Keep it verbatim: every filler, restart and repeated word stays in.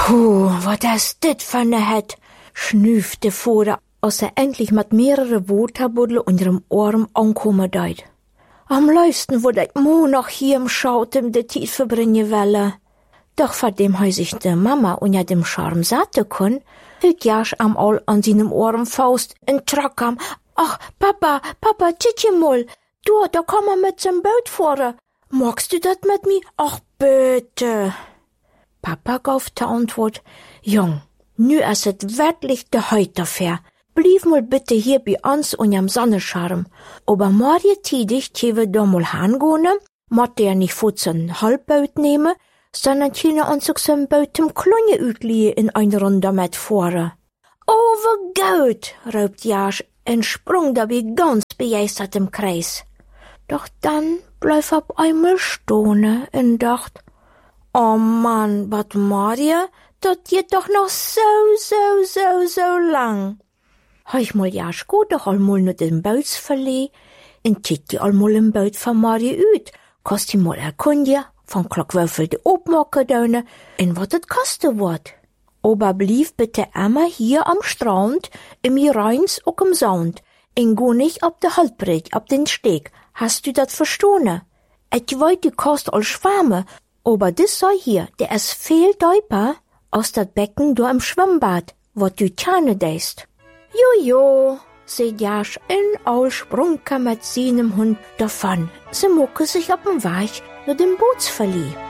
Puh, wat das dit für ne het, schnüfte Vater, als er endlich mit mehrere Waterbuddeln unter dem Arm ankommen deut. Am liebsten würd ich mo noch hier im Schautem de Tijd verbringen welle. Doch vor dem he sich de Mama unter dem Charme satte kon, hielt Jasch am all an seinem Arm Faust und track am, ach, Papa, Papa, tschitje mal, du, da komm ma mit zum Boot fahren. Magst du dat mit mi? Ach, bitte. Papa gauf die Antwort, Jung, nu is het wirklich de heute fair. Blieb mal bitte hier bei uns unterm Sonnenschirm. Aber morgen tidig tjewe da mal hangone, mat der nicht vor zum Halbboot nehmen, sondern tjene uns auch zum Boot zum Klonje utliehen in eine Runde mit fahren. Oh, wie gut, raubt Jasch und sprung dabei ganz begeistert im Kreis. Doch dann bleif ab einmal stone und dacht, oh Mann, wat Maria, dat geht doch noch so, so, so, so lang. Heich mal Jasch gut doch allmal nur den Boots verleh, und tick die allmal im Boot von Maria ut, kost die mal erkundigen, von Klockwürfel de opmaken döne, en wat het koste wordt. Aber blieb bitte immer hier am Strand, im Rheins auch im Sound, en go nicht ab de Haltbrett, ab den Steg. Hast du dat verstanden? Ich wollt die kost all schwärme, aber dis sei hier, der is viel deuper aus dat Becken do im Schwimmbad, wat du tjane deist. Jojo, seht Jasch, in all sprung kam mit seinem Hund davon. Sie mucke sich ab dem Weich nur dem Bootsverlieh.